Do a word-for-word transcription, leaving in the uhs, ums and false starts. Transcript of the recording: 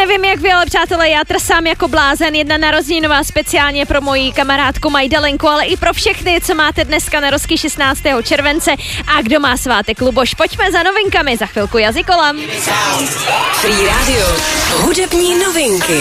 nevím, jak vy, ale přátelé, já trsám jako blázen. Jedna narozeninová speciálně pro moji kamarádku Majdalenku, ale i pro všechny, co máte dneska na rozky šestnáctého července a kdo má svátek Luboš. Pojďme za novinkami, za chvilku jazykolam. Free Radio. Hudební novinky.